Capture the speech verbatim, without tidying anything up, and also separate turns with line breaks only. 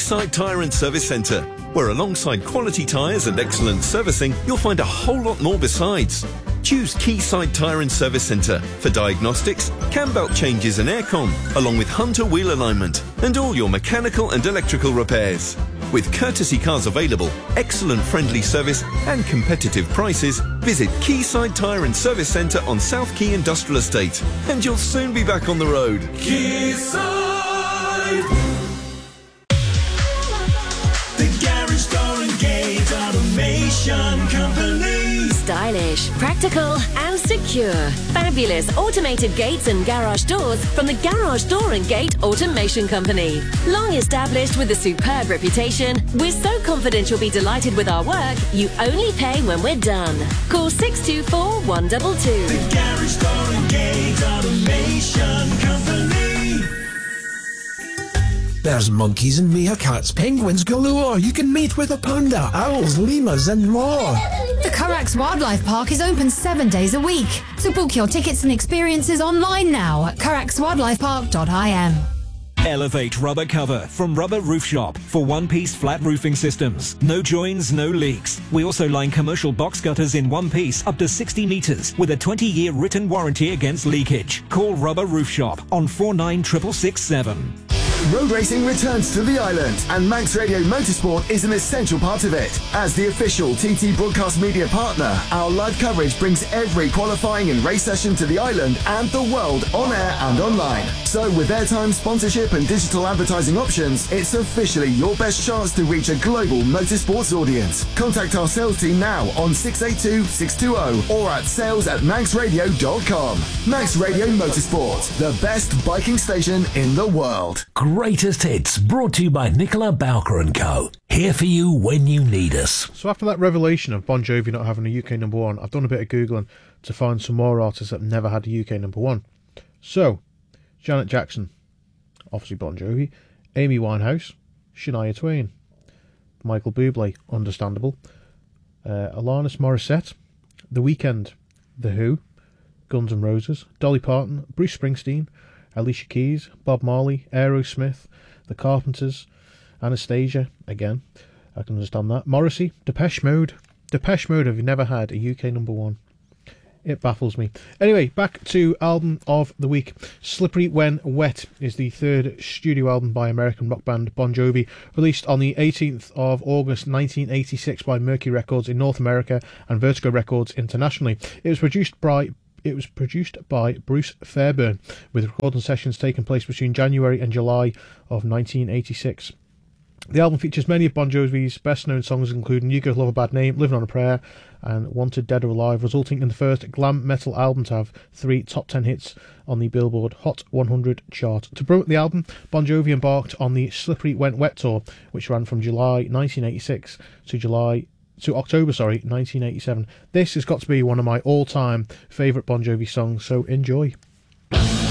Quayside Tyre and Service Centre, where alongside quality tyres and excellent servicing, you'll find a whole lot more besides. Choose Quayside Tyre and Service Centre for diagnostics, cam belt changes and aircon, along with Hunter wheel alignment and all your mechanical and electrical repairs. With courtesy cars available, excellent friendly service and competitive prices, visit Quayside Tyre and Service Centre on South Quay Industrial Estate and you'll soon be back on the road. Quayside!
The Garage Door and Gate Automation Company.
Stylish, practical and secure. Fabulous automated gates and garage doors from the Garage Door and Gate Automation Company. Long established with a superb reputation, we're so confident you'll be delighted with our work, you only pay when we're done. Call six two four, one two two.
The Garage Door and Gate Automation Company.
There's monkeys and meerkats, penguins galore. You can meet with a panda, owls, lemurs and more.
The Carax Wildlife Park is open seven days a week. So book your tickets and experiences online now at carax wildlife park dot I M.
Elevate Rubber Cover from Rubber Roof Shop for one-piece flat roofing systems. No joins, no leaks. We also line commercial box gutters in one piece up to sixty metres with a twenty-year written warranty against leakage. Call Rubber Roof Shop on four nine six six six seven.
Road racing returns to the island, and Manx Radio Motorsport is an essential part of it. As the official T T Broadcast Media partner, our live coverage brings every qualifying and race session to the island and the world on air and online. So with airtime, sponsorship and digital advertising options, it's officially your best chance to reach a global motorsports audience. Contact our sales team now on six eight two, six two zero or at sales at manx radio dot com. Manx Radio Motorsport, the best biking station in the world.
Greatest hits brought to you by Nicola Bowker and Co. Here for you when you need us.
So after that revelation of Bon Jovi not having a U K number one, I've done a bit of Googling to find some more artists that never had a U K number one. So, Janet Jackson, obviously Bon Jovi, Amy Winehouse, Shania Twain, Michael Bublé, understandable, uh, Alanis Morissette, The Weeknd, The Who, Guns N' Roses, Dolly Parton, Bruce Springsteen, Alicia Keys, Bob Marley, Aerosmith, The Carpenters, Anastasia, again, I can understand that. Morrissey, Depeche Mode. Depeche Mode have never had a U K number one. It baffles me. Anyway, back to album of the week. Slippery When Wet is the third studio album by American rock band Bon Jovi, released on the eighteenth of August nineteen eighty-six by Mercury Records in North America and Vertigo Records internationally. It was produced by It was produced by Bruce Fairbairn, with recording sessions taking place between January and July of nineteen eighty-six. The album features many of Bon Jovi's best-known songs, including You Go Love a Bad Name, Living on a Prayer, and Wanted Dead or Alive, resulting in the first glam metal album to have three top ten hits on the Billboard Hot one hundred chart. To promote the album, Bon Jovi embarked on the Slippery When Wet tour, which ran from July nineteen eighty-six to July to October, sorry, nineteen eighty-seven. This has got to be one of my all-time favourite Bon Jovi songs, so enjoy.